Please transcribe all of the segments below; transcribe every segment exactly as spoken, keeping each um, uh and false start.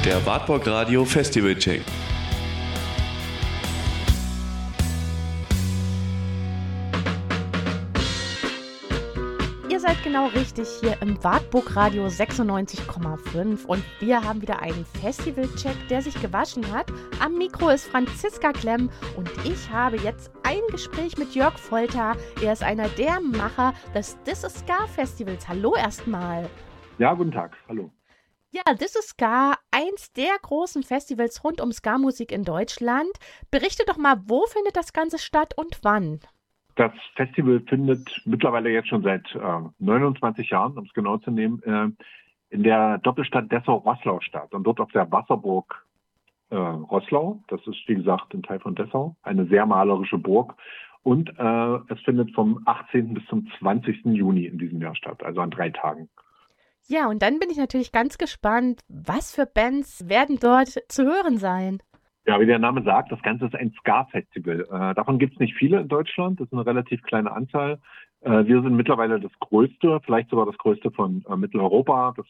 Der Wartburg Radio Festival Check. Ihr seid genau richtig hier im Wartburg Radio sechsundneunzig Komma fünf und wir haben wieder einen Festival-Check, der sich gewaschen hat. Am Mikro ist Franziska Klemm und ich habe jetzt ein Gespräch mit Jörg Folter. Er ist einer der Macher des This Is Ska Festivals. Hallo erstmal. Ja, guten Tag. Hallo. Ja, This Is Ska, eins der großen Festivals rund um Ska-Musik in Deutschland. Berichte doch mal, wo findet das Ganze statt und wann? Das Festival findet mittlerweile jetzt schon seit äh, neunundzwanzig Jahren, um es genau zu nehmen, äh, in der Doppelstadt Dessau-Roßlau statt. Und dort auf der Wasserburg äh, Roßlau, das ist wie gesagt ein Teil von Dessau, eine sehr malerische Burg. Und äh, es findet vom achtzehnten bis zum zwanzigsten Juni in diesem Jahr statt, also an drei Tagen. Ja, und dann bin ich natürlich ganz gespannt, was für Bands werden dort zu hören sein? Ja, wie der Name sagt, das Ganze ist ein Ska-Festival. Äh, davon gibt es nicht viele in Deutschland, das ist eine relativ kleine Anzahl. Äh, wir sind mittlerweile das größte, vielleicht sogar das größte von äh, Mitteleuropa. Das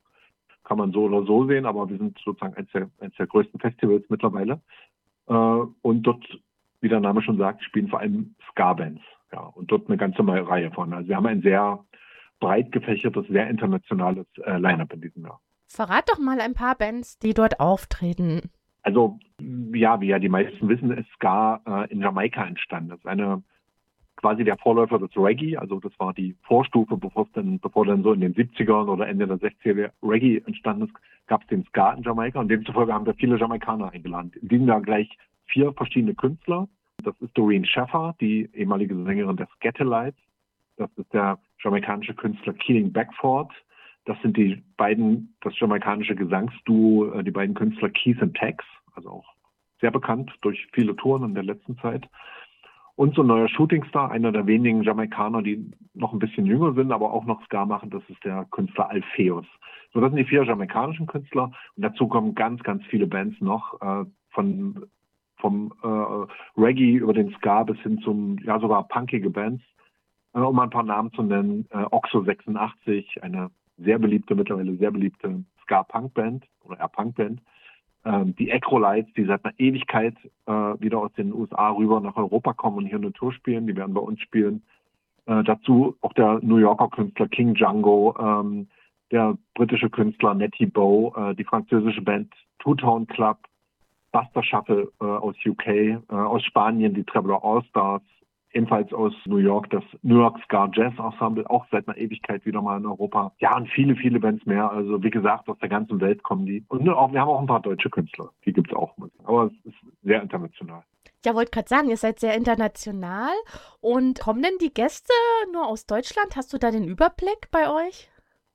kann man so oder so sehen, aber wir sind sozusagen eines der, eines der größten Festivals mittlerweile. Äh, und dort, wie der Name schon sagt, spielen vor allem Ska-Bands. Ja, und dort eine ganze Reihe von. Also wir haben ein sehr breit gefächertes, sehr internationales äh, Line-Up in diesem Jahr. Verrat doch mal ein paar Bands, die dort auftreten. Also, ja, wie ja die meisten wissen, ist Ska äh, in Jamaika entstanden. Das ist eine, quasi der Vorläufer des Reggae. Also, das war die Vorstufe, bevor dann, bevor dann so in den siebzigern oder Ende der sechziger Reggae entstanden ist, gab es den Ska in Jamaika. Und demzufolge haben wir viele Jamaikaner eingeladen. In diesem Jahr gleich vier verschiedene Künstler. Das ist Doreen Shaffer, die ehemalige Sängerin der Skatalites. Das ist der jamaikanische Künstler Keeling Beckford. Das sind die beiden, das jamaikanische Gesangsduo, die beiden Künstler Keith und Tex, also auch sehr bekannt durch viele Touren in der letzten Zeit. Und so ein neuer Shootingstar, einer der wenigen Jamaikaner, die noch ein bisschen jünger sind, aber auch noch Ska machen, das ist der Künstler Alpheus. So, das sind die vier jamaikanischen Künstler. Und dazu kommen ganz, ganz viele Bands noch, äh, von vom äh, Reggae über den Ska bis hin zum, ja sogar punkige Bands. Um mal ein paar Namen zu nennen, äh, Oxo sechsundachtzig, eine sehr beliebte, mittlerweile sehr beliebte Ska-Punk-Band oder eher Punk-Band. Ähm, die Acrolites, die seit einer Ewigkeit äh, wieder aus den U S A rüber nach Europa kommen und hier eine Tour spielen, die werden bei uns spielen. Äh, dazu auch der New Yorker Künstler King Django, ähm, der britische Künstler Nettie Bow, äh, die französische Band Two Tone Club, Buster Shuffle äh, aus U K, äh, aus Spanien die Traveler All-Stars, ebenfalls aus New York, das New York Ska Jazz Ensemble, auch seit einer Ewigkeit wieder mal in Europa. Ja, und viele, viele Bands mehr. Also wie gesagt, aus der ganzen Welt kommen die. Und auch, wir haben auch ein paar deutsche Künstler, die gibt's auch. Aber es ist sehr international. Ja, wollte gerade sagen, ihr seid sehr international. Und kommen denn die Gäste nur aus Deutschland? Hast du da den Überblick bei euch?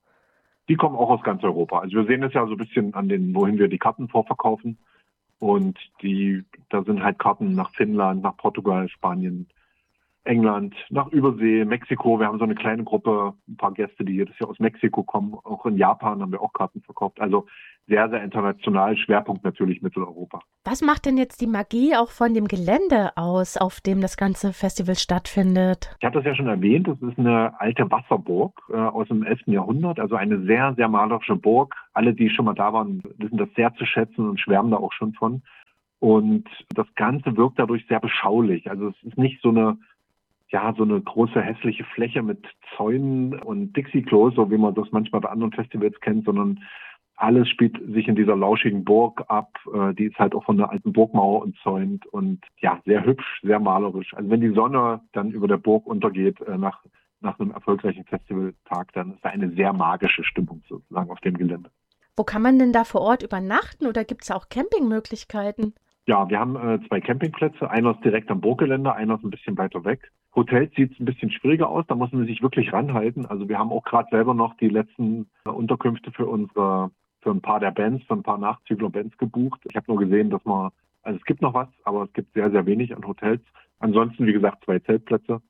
Die kommen auch aus ganz Europa. Also wir sehen es ja so ein bisschen an den, wohin wir die Karten vorverkaufen. Und die, da sind halt Karten nach Finnland, nach Portugal, Spanien, England, nach Übersee, Mexiko. Wir haben so eine kleine Gruppe, ein paar Gäste, die jedes Jahr aus Mexiko kommen. Auch in Japan haben wir auch Karten verkauft. Also sehr, sehr international. Schwerpunkt natürlich Mitteleuropa. Was macht denn jetzt die Magie auch von dem Gelände aus, auf dem das ganze Festival stattfindet? Ich habe das ja schon erwähnt. Das ist eine alte Wasserburg äh, aus dem elften Jahrhundert. Also eine sehr, sehr malerische Burg. Alle, die schon mal da waren, wissen das sehr zu schätzen und schwärmen da auch schon von. Und das Ganze wirkt dadurch sehr beschaulich. Also es ist nicht so eine ja, so eine große hässliche Fläche mit Zäunen und Dixie-Klos, so wie man das manchmal bei anderen Festivals kennt, sondern alles spielt sich in dieser lauschigen Burg ab. Äh, die ist halt auch von einer alten Burgmauer umzäunt und ja, sehr hübsch, sehr malerisch. Also wenn die Sonne dann über der Burg untergeht äh, nach, nach einem erfolgreichen Festivaltag, dann ist da eine sehr magische Stimmung sozusagen auf dem Gelände. Wo kann man denn da vor Ort übernachten oder gibt es auch Campingmöglichkeiten? Ja, wir haben äh, zwei Campingplätze. Einer ist direkt am Burggelände, einer ist ein bisschen weiter weg. Hotels sieht es ein bisschen schwieriger aus, da muss man sich wirklich ranhalten. Also wir haben auch gerade selber noch die letzten äh, Unterkünfte für unsere, für ein paar der Bands, für ein paar Nachzügler-Bands gebucht. Ich habe nur gesehen, dass man, also es gibt noch was, aber es gibt sehr, sehr wenig an Hotels. Ansonsten, wie gesagt, zwei Zeltplätze.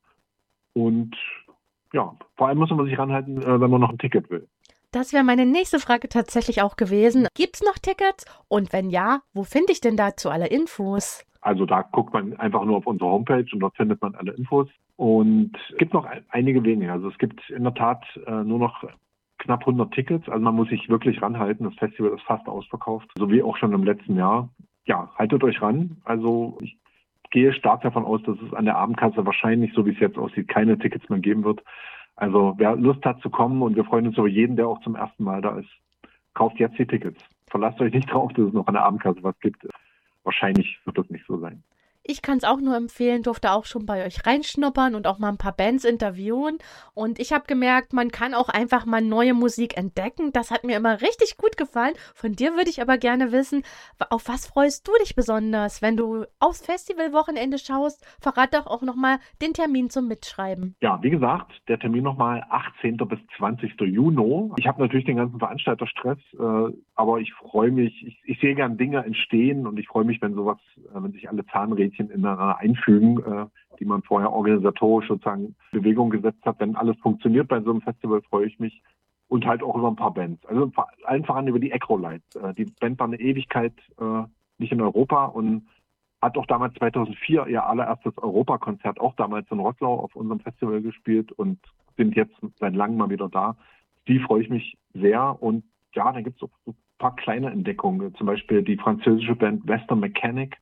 Und ja, vor allem muss man sich ranhalten, äh, wenn man noch ein Ticket will. Das wäre meine nächste Frage tatsächlich auch gewesen. Gibt es noch Tickets? Und wenn ja, wo finde ich denn dazu alle Infos? Also da guckt man einfach nur auf unsere Homepage und dort findet man alle Infos. Und es gibt noch einige wenige. Also es gibt in der Tat äh, nur noch knapp hundert Tickets. Also man muss sich wirklich ranhalten. Das Festival ist fast ausverkauft, so wie auch schon im letzten Jahr. Ja, haltet euch ran. Also ich gehe stark davon aus, dass es an der Abendkasse wahrscheinlich, so wie es jetzt aussieht, keine Tickets mehr geben wird. Also wer Lust hat zu kommen, und wir freuen uns über jeden, der auch zum ersten Mal da ist, kauft jetzt die Tickets. Verlasst euch nicht drauf, dass es noch an der Abendkasse was gibt. Wahrscheinlich wird das nicht so sein. Ich kann es auch nur empfehlen, durfte auch schon bei euch reinschnuppern und auch mal ein paar Bands interviewen. Und ich habe gemerkt, man kann auch einfach mal neue Musik entdecken. Das hat mir immer richtig gut gefallen. Von dir würde ich aber gerne wissen, auf was freust du dich besonders, wenn du aufs Festivalwochenende schaust? Verrat doch auch nochmal den Termin zum Mitschreiben. Ja, wie gesagt, der Termin nochmal achtzehnten bis zwanzigsten Juni. Ich habe natürlich den ganzen Veranstalterstress, äh, aber ich freue mich, ich, ich sehe gern Dinge entstehen und ich freue mich, wenn sowas, äh, wenn sich alle Zahnrädchen ineinander einfügen, äh, die man vorher organisatorisch sozusagen in Bewegung gesetzt hat. Wenn alles funktioniert bei so einem Festival, freue ich mich. Und halt auch über ein paar Bands. Also allen voran über die Acrolites. Äh, die Band war eine Ewigkeit äh, nicht in Europa und hat auch damals zweitausendvier ihr allererstes Europakonzert auch damals in Rottlau auf unserem Festival gespielt und sind jetzt seit langem mal wieder da. Die freue ich mich sehr. Und ja, da gibt es auch so ein paar kleine Entdeckungen. Zum Beispiel die französische Band Western Mechanic.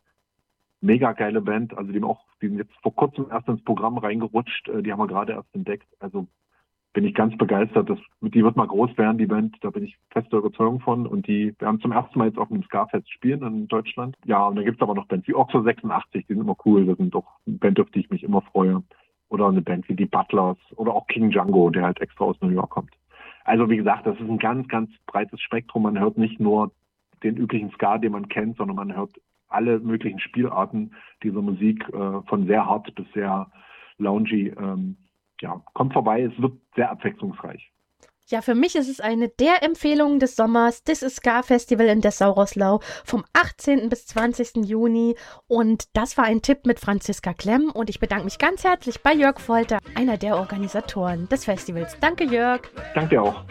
Mega geile Band, also die, auch, die sind jetzt vor kurzem erst ins Programm reingerutscht, die haben wir gerade erst entdeckt, also bin ich ganz begeistert, das, die wird mal groß werden, die Band, da bin ich fester Überzeugung von und die werden zum ersten Mal jetzt auf einem Ska-Fest spielen in Deutschland. Ja, und da gibt es aber noch Bands wie Oxo sechsundachtzig, die sind immer cool, das sind doch eine Band, auf die ich mich immer freue, oder eine Band wie die Butlers oder auch King Django, der halt extra aus New York kommt. Also wie gesagt, das ist ein ganz, ganz breites Spektrum, man hört nicht nur den üblichen Ska, den man kennt, sondern man hört alle möglichen Spielarten dieser Musik, äh, von sehr hart bis sehr loungy. Ähm, ja, kommt vorbei, es wird sehr abwechslungsreich. Ja, für mich ist es eine der Empfehlungen des Sommers. Das ist Ska-Festival in Dessau-Roßlau vom achtzehnten bis zwanzigsten Juni. Und das war ein Tipp mit Franziska Klemm. Und ich bedanke mich ganz herzlich bei Jörg Folter, einer der Organisatoren des Festivals. Danke, Jörg. Danke dir auch.